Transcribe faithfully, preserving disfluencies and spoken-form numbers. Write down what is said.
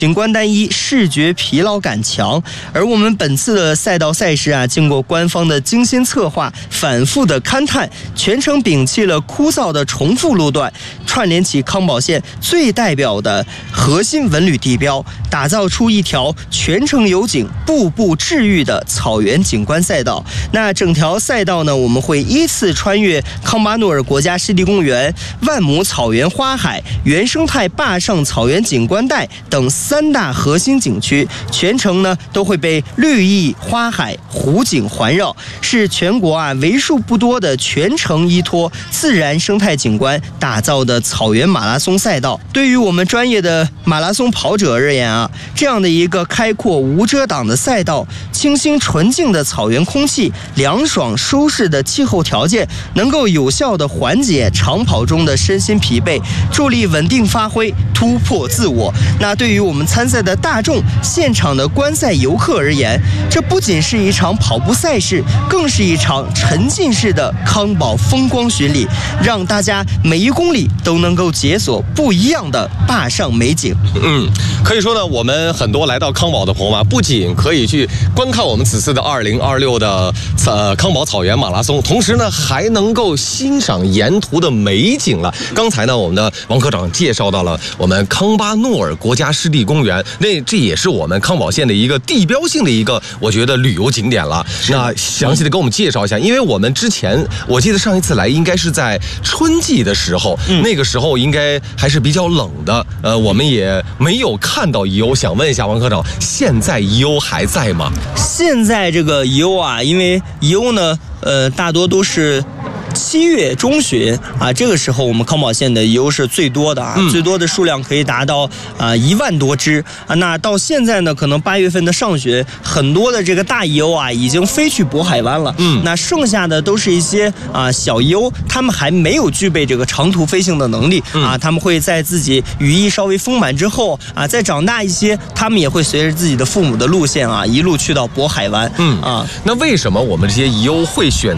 景观单一，视觉疲劳感强。而我们本次的赛道赛事啊，经过官方的精心策划、反复的勘探，全程摒弃了枯燥的重复路段，串联起康宝线最代表的核心文旅地标，打造出一条全程有景、步步治愈的草原景观赛道。那整条赛道呢，我们会依次穿越康巴诺尔国家湿地公园、万亩草原花海、原生态坝上草原景观带等三大核心景区，全程呢都会被绿意、花海、湖景环绕，是全国啊为数不多的全程依托自然生态景观打造的草原马拉松赛道。对于我们专业的马拉松跑者而言啊，这样的一个开阔无遮挡的赛道，清新纯净的草原空气，凉爽舒适的气候条件，能够有效地缓解长跑中的身心疲惫，助力稳定发挥，突破自我。那对于我们参赛的大众、现场的观赛游客而言，这不仅是一场跑步赛事，更是一场沉浸式的康宝风光巡礼，让大家每一公里都能够解锁不一样的坝上美景。 嗯，可以说呢，我们很多来到康宝的朋友啊，不仅可以去观看我们此次的二零二六的呃康宝草原马拉松，同时呢，还能够欣赏沿途的美景了。刚才呢，我们的王科长介绍到了我们康巴诺尔国家湿地公园，那这也是我们康宝县的一个地标性的一个，我觉得旅游景点了。那详细的给我们介绍一下，因为我们之前我记得上一次来应该是在春季的时候，嗯、那个时候应该还是比较冷的，呃，我们也没有看到遗鸥。想问一下王科长，现在遗鸥还在吗？ 现在这个遗鸥啊，因为遗鸥呢，呃，大多都是七月中旬啊，这个时候我们康宝县的遗鸥是最多的啊，嗯、最多的数量可以达到啊一万多只啊。那到现在呢，可能八月份的上旬，很多的这个大遗鸥啊已经飞去渤海湾了。嗯，那剩下的都是一些啊小遗鸥，它们还没有具备这个长途飞行的能力、嗯、啊。它们会在自己羽翼稍微丰满之后啊，再长大一些，它们也会随着自己的父母的路线啊，一路去到渤海湾。嗯啊， 那为什么我们这些遗鸥会选